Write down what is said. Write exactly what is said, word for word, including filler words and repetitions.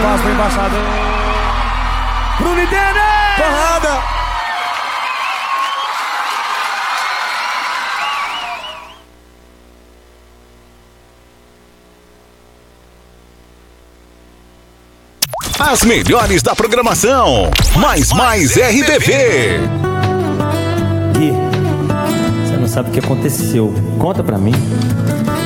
palmas pro embaixador. Bruno e Denner! Porrada! As melhores da programação. Mais Mais R T V. Gui, você não sabe o que aconteceu. Conta pra mim.